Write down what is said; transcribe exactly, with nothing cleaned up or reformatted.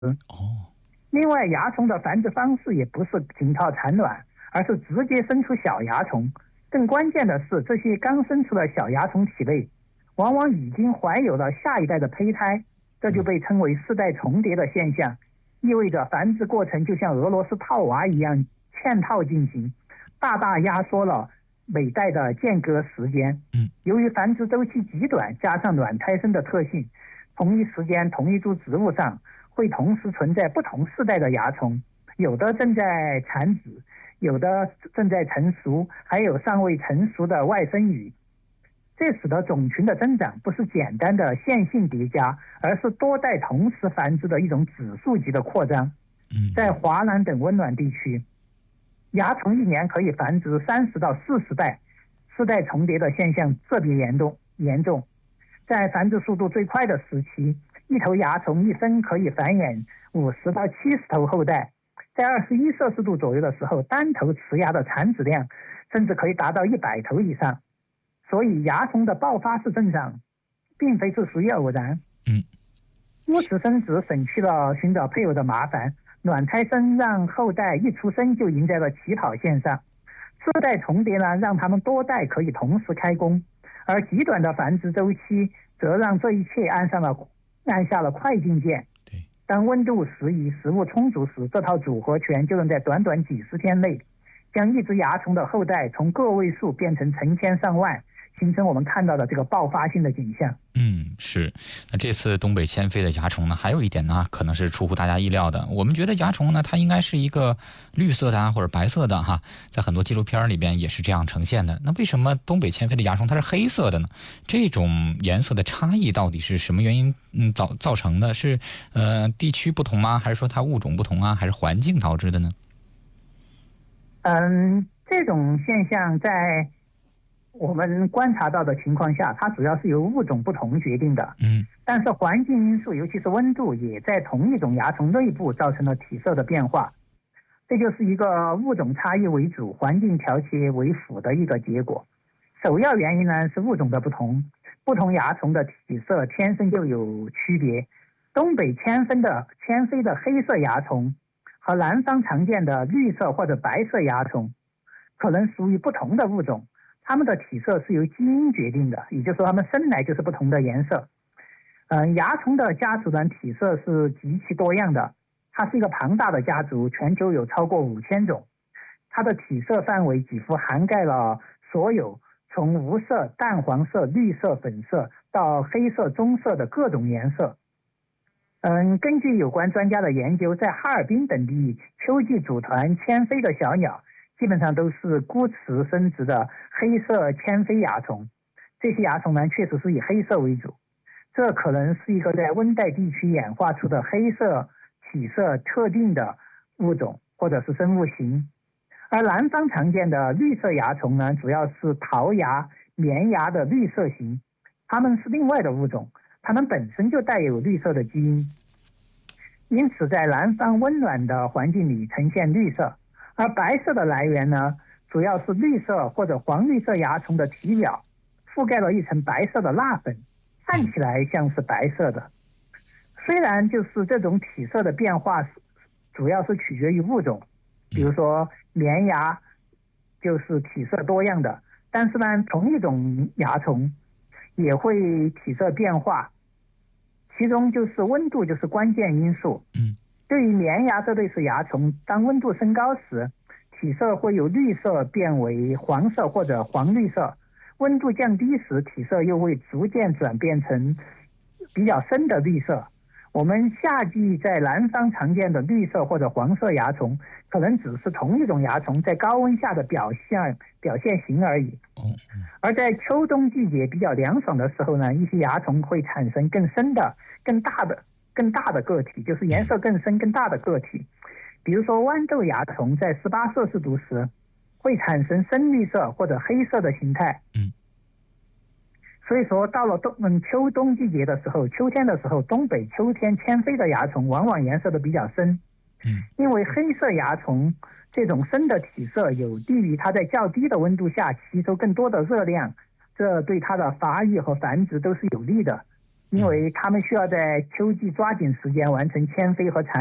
哦， 另外，蚜虫的繁殖方式也不是紧靠产卵，而是直接生出小蚜虫。更关键的是，这些刚生出的小蚜虫体内，往往已经怀有了下一代的胚胎，这就被称为世代重叠的现象，意味着繁殖过程就像俄罗斯套娃一样嵌套进行，大大压缩了每代的间隔时间。 嗯， 由于繁殖周期极短，加上卵胎生的特性，同一时间同一株植物上会同时存在不同世代的蚜虫，有的正在产子，有的正在成熟，还有尚未成熟的外生羽。这使得种群的增长不是简单的线性叠加，而是多代同时繁殖的一种指数级的扩张。在华南等温暖地区，蚜虫一年可以繁殖三十到四十代，世代重叠的现象特别严重。严重，在繁殖速度最快的时期，一头蚜虫一生可以繁衍五十到七十头后代。在二十一摄氏度左右的时候，单头雌蚜的产子量甚至可以达到一百头以上。所以蚜虫的爆发式增长并非是属于偶然。 嗯， 乌雌生殖省去了寻找配偶的麻烦，卵胎生让后代一出生就赢在了起跑线上。世代重叠呢，让他们多代可以同时开工，而极短的繁殖周期则让这一切按上了按下了快进键。 对， 当温度适宜、食物充足时，这套组合拳就能在短短几十天内，将一只蚜虫的后代从个位数变成成千上万，形成我们看到的这个爆发性的景象。 嗯，是。那这次东北迁飞的蚜虫呢，还有一点呢，可能是出乎大家意料的。我们觉得蚜虫呢，它应该是一个绿色的啊，或者白色的哈，在很多纪录片里边也是这样呈现的。那为什么东北迁飞的蚜虫它是黑色的呢？这种颜色的差异到底是什么原因嗯造造成的？是呃地区不同吗？还是说它物种不同啊？还是环境导致的呢？ 嗯，这种现象在我们观察到的情况下，它主要是由物种不同决定的。 嗯， 但是环境因素，尤其是温度，也在同一种蚜虫内部造成了体色的变化。这就是一个物种差异为主，环境调节为辅的一个结果。首要原因呢是物种的不同，不同蚜虫的体色天生就有区别。东北迁飞的迁飞的黑色蚜虫和南方常见的绿色或者白色蚜虫可能属于不同的物种，它们的体色是由基因决定的，也就是说它们生来就是不同的颜色。嗯，蚜虫的家族呢体色是极其多样的，它是一个庞大的家族，全球有超过五千种。它的体色范围几乎涵盖了所有从无色、淡黄色、绿色、粉色到黑色、棕色的各种颜色。嗯，根据有关专家的研究，在哈尔滨等地秋季组团迁飞的小鸟基本上都是孤雌生殖的黑色迁飞蚜虫，这些蚜虫呢确实是以黑色为主，这可能是一个在温带地区演化出的黑色体色特定的物种或者是生物型。而南方常见的绿色蚜虫呢，主要是桃蚜、棉蚜的绿色型，它们是另外的物种，它们本身就带有绿色的基因，因此在南方温暖的环境里呈现绿色。而白色的来源呢，主要是绿色或者黄绿色蚜虫的体表覆盖了一层白色的蜡粉，看起来像是白色的。虽然就是这种体色的变化主要是取决于物种，比如说棉蚜就是体色多样的，但是呢同一种蚜虫也会体色变化，其中就是温度就是关键因素。 嗯， 对于棉蚜这类是蚜虫，当温度升高时，体色会由绿色变为黄色或者黄绿色，温度降低时，体色又会逐渐转变成比较深的绿色。我们夏季在南方常见的绿色或者黄色蚜虫，可能只是同一种蚜虫在高温下的表现表现型而已。而在秋冬季节比较凉爽的时候呢，一些蚜虫会产生更深的、更大的、更大的个体，就是颜色更深、更大的个体。比如说豌豆蚜虫在十八摄氏度时会产生深绿色或者黑色的形态。 嗯。 所以说到了冬嗯秋冬季节的时候，秋天的时候，东北秋天迁飞的蚜虫往往颜色都比较深。 嗯， 因为黑色蚜虫这种深的体色有利于它在较低的温度下吸收更多的热量，这对它的发育和繁殖都是有利的。 因为它们需要在秋季抓紧时间完成迁飞和产